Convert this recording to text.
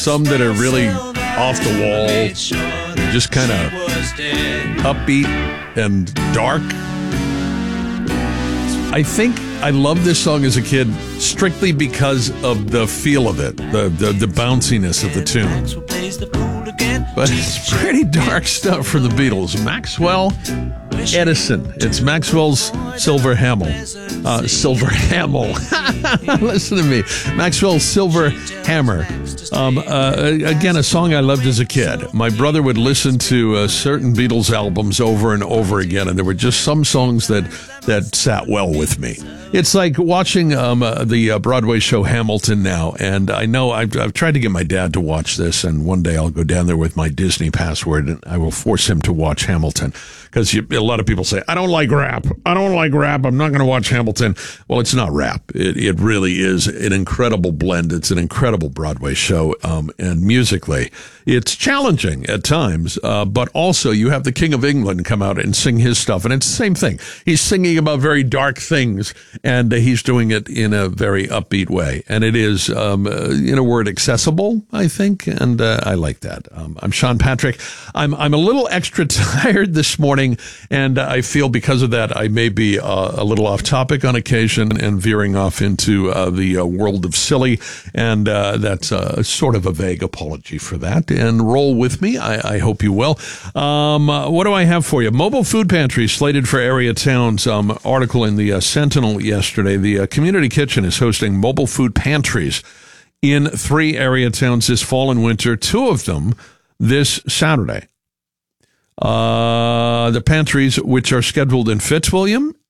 some that are really off the wall, just kind of upbeat and dark. I think I loved this song as a kid strictly because of the feel of it, the bounciness of the tune. But it's pretty dark stuff from the Beatles. Maxwell Edison. It's Maxwell's Silver Hammer. Silver Hammer. Listen to me. Maxwell's Silver Hammer. Again, a song I loved as a kid. My brother would listen to certain Beatles albums over and over again, and there were just some songs that sat well with me. It's like watching the Broadway show Hamilton now, and I know I've tried to get my dad to watch this, and one day I'll go down there with my Disney password, and I will force him to watch Hamilton, because a lot of people say, I don't like rap. I'm not going to watch Hamilton. Well, it's not rap. It really is an incredible blend. It's an incredible Broadway show, and musically, it's challenging at times, but also you have the King of England come out and sing his stuff, and it's the same thing. He's singing about very dark things, and he's doing it in a very upbeat way. And it is, in a word, accessible, I think, and I like that. I'm Sean Patrick. I'm a little extra tired this morning, and I feel because of that I may be a little off topic on occasion and veering off into the world of silly, and that's sort of a vague apology for that. And roll with me. I hope you will. What do I have for you? Mobile food pantries slated for area towns. Article in the Sentinel yesterday. The community kitchen is hosting mobile food pantries in 3 area towns this fall and winter, 2 of them this Saturday. The pantries, which are scheduled in Fitzwilliam